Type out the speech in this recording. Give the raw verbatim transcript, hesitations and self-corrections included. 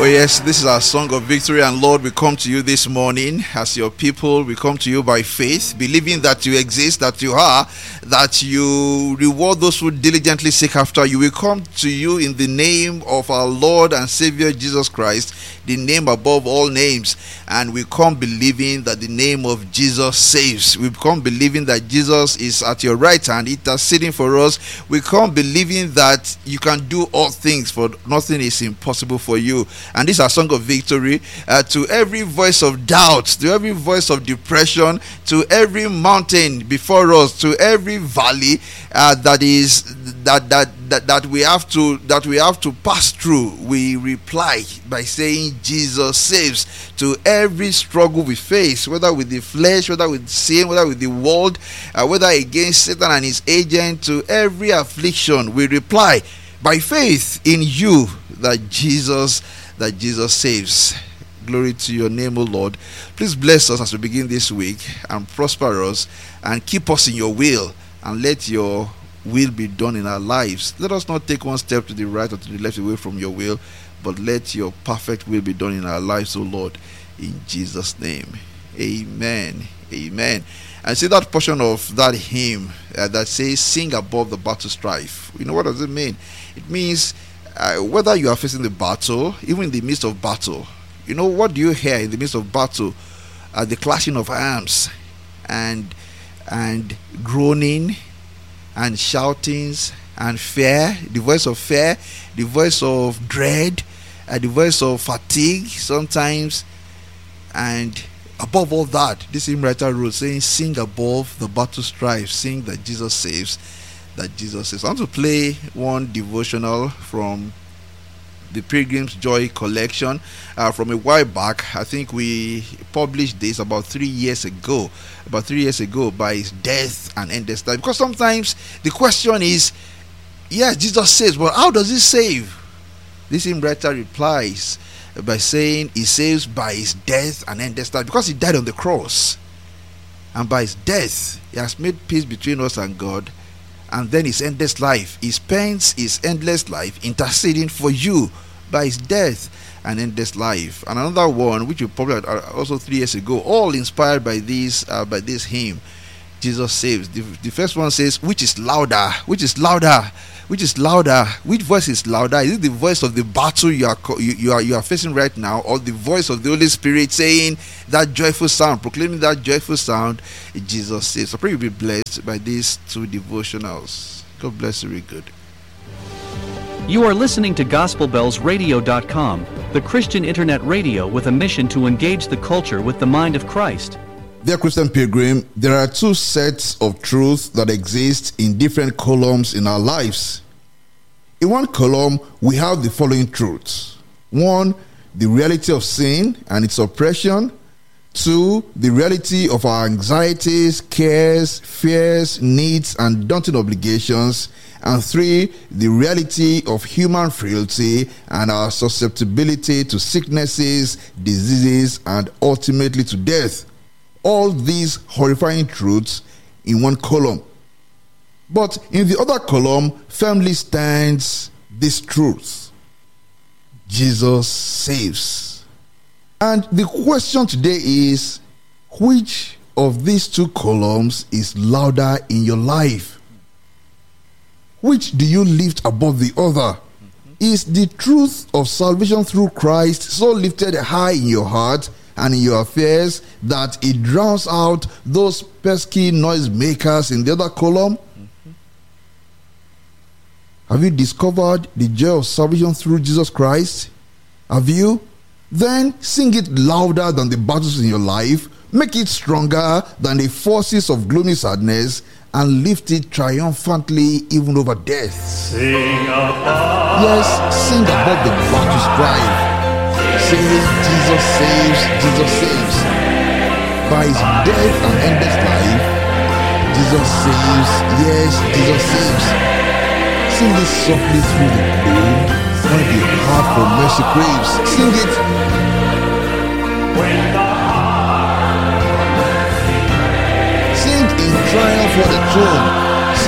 Oh yes, this is our song of victory, and Lord, we come to you this morning as your people. We come to you by faith, believing that you exist, that you are, that you reward those who diligently seek after you. We come to you in the name of our Lord and Savior Jesus Christ, the name above all names, and we come believing that the name of Jesus saves. We come believing that Jesus is at your right hand interceding for us. We come believing that you can do all things, for nothing is impossible for you. And this is our song of victory uh, to every voice of doubt, to every voice of depression, to every mountain before us, to every valley uh, that is that that that that we have to that we have to pass through. We reply by saying Jesus saves. To every struggle we face, whether with the flesh, whether with sin, whether with the world, uh, whether against Satan and his agent, to every affliction we reply by faith in you that Jesus that Jesus saves. Glory to your name, O Lord. Please bless us as we begin this week and prosper us and keep us in your will, and let your will be done in our lives. Let us not take one step to the right or to the left away from your will, but let your perfect will be done in our lives, O Lord, in Jesus' name. Amen. Amen. And see that portion of that hymn uh, that says, sing above the battle strife. You know, what does it mean? It means uh, whether you are facing the battle, even in the midst of battle, you know, what do you hear in the midst of battle? Uh, the clashing of arms and and groaning and shoutings and fear, the voice of fear, the voice of dread, uh, the voice of fatigue sometimes. And above all that, this hymn writer wrote saying, sing above the battle strife, sing that Jesus saves, that Jesus saves. I want to play one devotional from the Pilgrim's Joy collection uh, from a while back. I think we published this about three years ago about three years ago by his death and endless life. Because sometimes the question is, yes, Jesus saves, but how does he save? This hymn writer replies by saying he saves by his death and endless life, because he died on the cross, and by his death he has made peace between us and God. And then his endless life, he spends his endless life interceding for you by his death and endless life. And another one, which we probably had also three years ago, all inspired by this uh, by this hymn, Jesus saves. The, the first one says, which is louder, which is louder, which is louder, which voice is louder? Is it the voice of the battle you are you, you are you are facing right now, or the voice of the Holy Spirit saying that joyful sound, proclaiming that joyful sound? Jesus saves. So pray you'll be blessed by these two devotionals. God bless you. Very good. You are listening to Gospel Bells Radio dot com, the Christian internet radio with a mission to engage the culture with the mind of Christ. Dear Christian Pilgrim, there are two sets of truths that exist in different columns in our lives. In one column, we have the following truths. One, the reality of sin and its oppression. Two, the reality of our anxieties, cares, fears, needs, and daunting obligations. And three, the reality of human frailty and our susceptibility to sicknesses, diseases, and ultimately to death. All these horrifying truths in one column. But in the other column firmly stands this truth: Jesus saves. And the question today is, which of these two columns is louder in your life? Which do you lift above the other? Is the truth of salvation through Christ so lifted high in your heart and in your affairs that it drowns out those pesky noisemakers in the other column? Mm-hmm. Have you discovered the joy of salvation through Jesus Christ? Have you? Then sing it louder than the battles in your life, make it stronger than the forces of gloomy sadness, and lift it triumphantly even over death. Sing above. Yes, sing above the battle strife. Saying Jesus saves, Jesus saves. By his death and endless life, Jesus saves, yes, Jesus saves. Sing this softly through the gloom, when the heart for mercy craves. Sing it. When the heart for mercy. Sing in triumph for the throne.